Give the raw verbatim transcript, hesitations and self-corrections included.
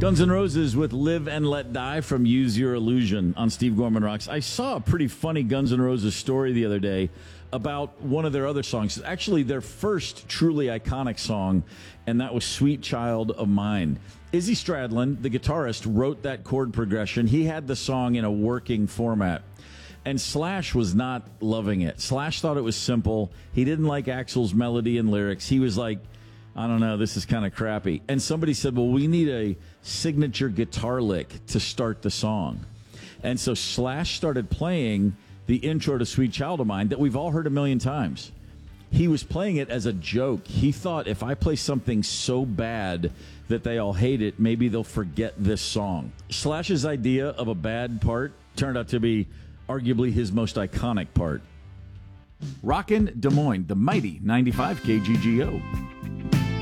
Guns N' Roses with Live and Let Die from Use Your Illusion on Steve Gorman Rocks. I saw a pretty funny Guns N' Roses story the other day about one of their other songs. It's actually their first truly iconic song, and that was Sweet Child of Mine. Izzy Stradlin, the guitarist, wrote that chord progression. He had the song in a working format. And Slash was not loving it. Slash thought it was simple. He didn't like Axl's melody and lyrics. He was like, I don't know, this is kind of crappy. And somebody said, well, we need a signature guitar lick to start the song. And so Slash started playing the intro to Sweet Child of Mine that we've all heard a million times. He was playing it as a joke. He thought, if I play something so bad that they all hate it, maybe they'll forget this song. Slash's idea of a bad part turned out to be arguably his most iconic part. Rockin' Des Moines, the mighty ninety-five K G G O.